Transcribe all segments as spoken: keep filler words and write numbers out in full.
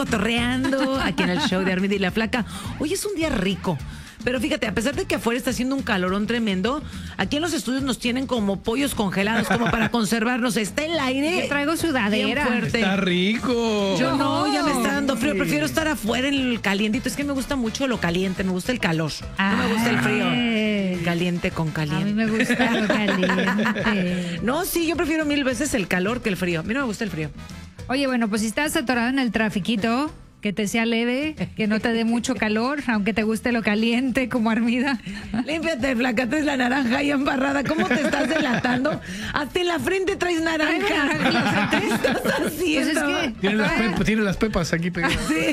cotorreando aquí en el show de Armida y la Flaca. Hoy es un día rico. Pero fíjate, a pesar de que afuera está haciendo un calorón tremendo, aquí en los estudios nos tienen como pollos congelados, como para conservarnos. Está el aire. Yo traigo sudadera. Bien fuerte. Está rico. Yo no, ya me está dando frío. Prefiero estar afuera en el calientito. Es que me gusta mucho lo caliente, me gusta el calor. No me gusta el frío. Ay. Caliente con caliente. A mí me gusta lo caliente. No, sí, yo prefiero mil veces el calor que el frío. A mí no me gusta el frío. Oye, bueno, pues si estás atorado en el trafiquito, que te sea leve, que no te dé mucho calor, aunque te guste lo caliente como Armida. Límpiate, Flaca, traes la naranja ahí embarrada. ¿Cómo te estás delatando? Hasta en la frente traes naranja. ¿Qué estás haciendo? Pues es que... Tiene las, pepas, tiene las pepas aquí pegadas. Sí.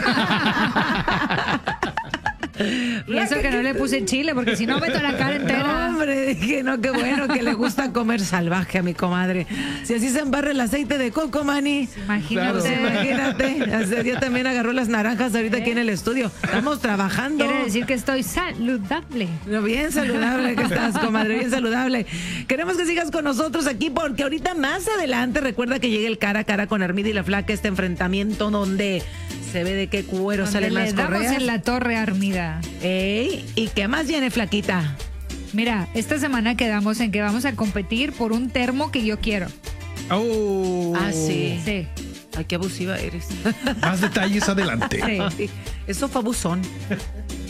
Y eso que no le puse chile, porque si no meto la cara entera. No, hombre, dije, no, qué bueno que le gusta comer salvaje a mi comadre. Si así se embarra el aceite de coco, mani. Imagínate. Pues imagínate. Ese día también agarró las naranjas ahorita aquí en el estudio. Estamos trabajando. Quiere decir que estoy saludable. No, bien saludable que estás, comadre, bien saludable. Queremos que sigas con nosotros aquí porque ahorita más adelante recuerda que llegue el cara a cara con Armida y la Flaca, este enfrentamiento donde se ve de qué cuero Donde salen le las damos correas. en la torre, Armida. Ey, ¿y qué más viene, Flaquita? Mira, esta semana quedamos en que vamos a competir por un termo que yo quiero. Oh. Ah, sí. Sí. Ay, qué abusiva eres. Más detalles adelante. Sí. Ay, eso fue abusón.